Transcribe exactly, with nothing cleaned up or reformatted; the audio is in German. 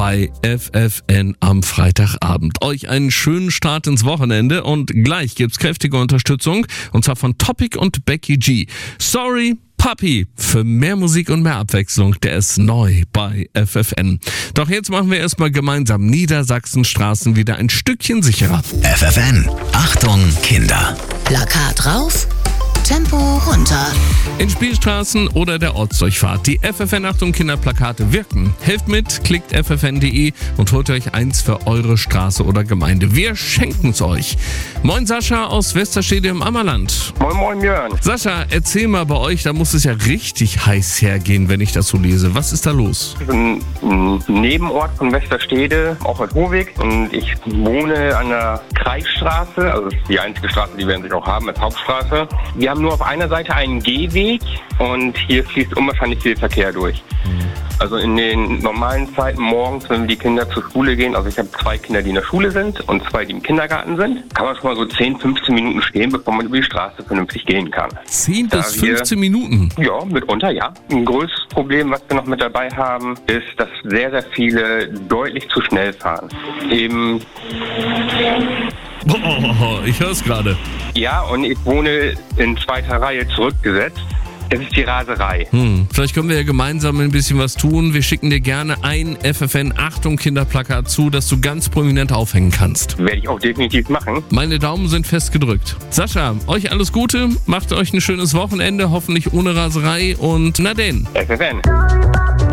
bei F F N am Freitagabend. Euch einen schönen Start ins Wochenende und gleich gibt's kräftige Unterstützung und zwar von Topic und Becky G. Sorry, Papi, für mehr Musik und mehr Abwechslung, der ist neu bei F F N. Doch jetzt machen wir erstmal gemeinsam Niedersachsenstraßen wieder ein Stückchen sicherer. F F N, Achtung Kinder. Plakat rauf, Tempo runter. In Spielstraßen oder der Ortsdurchfahrt. Die F F N Achtung Kinderplakate wirken. Helft mit, klickt f f n punkt d e und holt euch eins für eure Straße oder Gemeinde. Wir schenken's euch. Moin Sascha aus Westerstede im Ammerland. Moin moin Jörn. Sascha, erzähl mal bei euch, da muss es ja richtig heiß hergehen, wenn ich das so lese. Was ist da los? Das ist ein, ein Nebenort von Westerstede, auch in Hohweg. Und ich wohne an der Kreisstraße, also das ist die einzige Straße, die wir an sich auch haben als Hauptstraße. Wir haben nur auf einer Seite einen Gehweg und hier fließt unwahrscheinlich viel Verkehr durch. Also in den normalen Zeiten morgens, wenn die Kinder zur Schule gehen, also ich habe zwei Kinder, die in der Schule sind und zwei, die im Kindergarten sind, kann man schon mal so zehn, fünfzehn Minuten stehen, bevor man über die Straße vernünftig gehen kann. zehn Da bis fünfzehn Minuten? Ja, mitunter, ja. Ein größtes Problem, was wir noch mit dabei haben, ist, dass sehr, sehr viele deutlich zu schnell fahren. Eben... Oh, ich höre es gerade. Ja, und ich wohne in zweiter Reihe zurückgesetzt. Es ist die Raserei. Hm, vielleicht können wir ja gemeinsam ein bisschen was tun. Wir schicken dir gerne ein F F N Achtung Kinderplakat zu, das du ganz prominent aufhängen kannst. Werde ich auch definitiv machen. Meine Daumen sind fest gedrückt. Sascha, euch alles Gute, macht euch ein schönes Wochenende, hoffentlich ohne Raserei und na denn. F F N.